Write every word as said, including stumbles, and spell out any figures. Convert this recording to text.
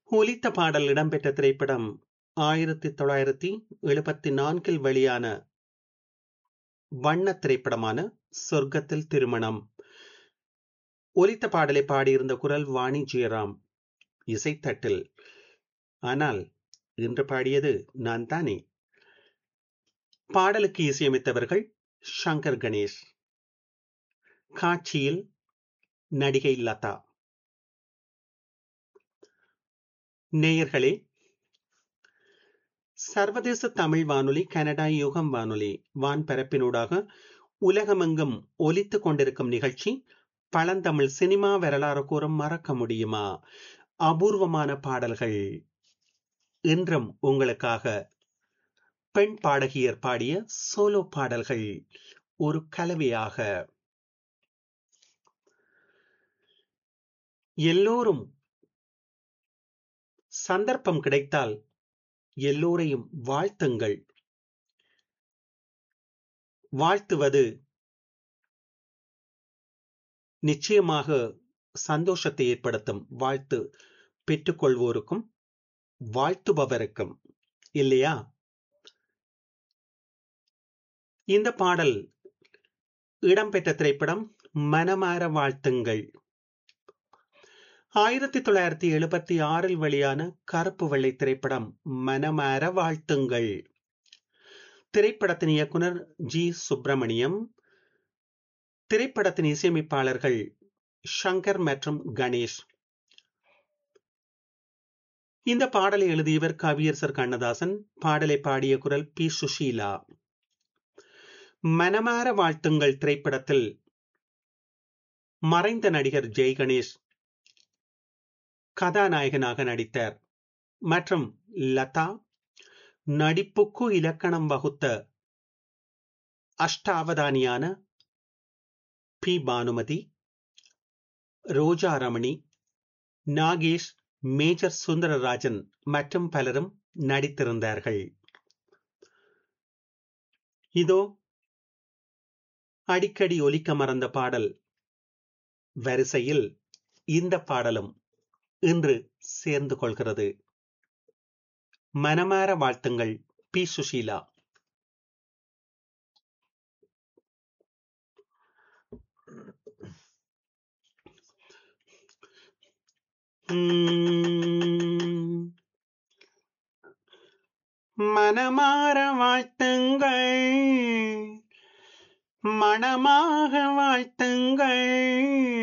ஒலித்த பாடல் இடம்பெற்ற திரைப்படம் ஆயிரத்தி தொள்ளாயிரத்தி எழுபத்தி நான்கில் வெளியான வண்ண திரைப்படமான சொர்க்கத்தில் திருமணம். ஒலித்த பாடலை பாடியிருந்த குரல் வாணி ஜெயராம் இசைத்தட்டில். ஆனால் இன்று பாடியது நான் தானே. பாடலுக்கு இசையமைத்தவர்கள் சங்கர் கணேஷ். காட்சியில் நடிகை லதா. நேயர்களே, சர்வதேச தமிழ் வானொலி கனடா யுகம் வானொலி வான்பரப்பினூடாக உலகமெங்கும் ஒலித்துக் கொண்டிருக்கும் நிகழ்ச்சி பழந்தமிழ் சினிமா வரலாறு கூறும் மறக்க முடியுமா அபூர்வமான பாடல்கள். இன்றும் உங்களுக்காக பெண் பாடகியர் பாடிய சோலோ பாடல்கள் ஒரு கலவையாக. எல்லோரும் சந்தர்ப்பம் கிடைத்தால் எல்லோரையும் வாழ்த்துங்கள். வாழ்த்துவது நிச்சயமாக சந்தோஷத்தை ஏற்படுத்தும். வாழ்த்து பெற்றுக்கொள்வோருக்கும் வாழ்த்துபவருக்கும், இல்லையா? இந்த பாடல் இடம்பெற்ற திரைப்படம் மனமார வாழ்த்துங்கள். ஆயிரத்தி தொள்ளாயிரத்தி எழுபத்தி ஆறில் வெளியான கருப்பு வெள்ளை திரைப்படம் மனமார வாழ்த்துங்கள். திரைப்படத்தின் இயக்குனர் ஜி சுப்பிரமணியம். திரைப்படத்தின் இசையமைப்பாளர்கள் சங்கர் மற்றும் கணேஷ். இந்த பாடலை எழுதியவர் கவியரசர் கண்ணதாசன். பாடலை பாடிய குரல் பி சுஷீலா. மனமார வாழ்த்துங்கள் திரைப்படத்தில் மறைந்த நடிகர் ஜெய் கணேஷ் கதாநாயகனாக நடித்தார். மற்றும் லதா நடிப்புக்கு இலக்கணம் வகுத்த அஷ்டாவதானியான பி பானுமதி, ரோஜா ரமணி, நாகேஷ், மேஜர் சுந்தரராஜன் மற்றும் பலரும் நடித்திருந்தார்கள். இதோ அடிக்கடி ஒலிக்க மறந்த பாடல் வரிசையில் இந்த பாடலும் இன்று சேர்ந்து கொள்கிறது. மனமார வாழ்த்துங்கள் பி சுஷீலா. மனமார வாழ்த்துங்கள், மனமாக வாழ்த்துங்கள்,